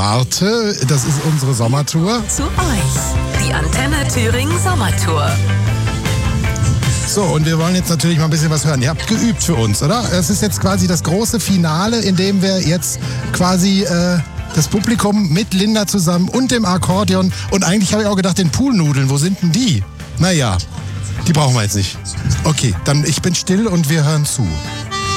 Warte, das ist unsere Sommertour. Zu euch, die Antenne Thüringen Sommertour. So, und wir wollen jetzt natürlich mal ein bisschen was hören. Ihr habt geübt für uns, oder? Es ist jetzt quasi das große Finale, in dem wir jetzt quasi das Publikum mit Linda zusammen und dem Akkordeon und eigentlich habe ich auch gedacht, den Poolnudeln, wo sind denn die? Naja, die brauchen wir jetzt nicht. Okay, dann ich bin still und wir hören zu.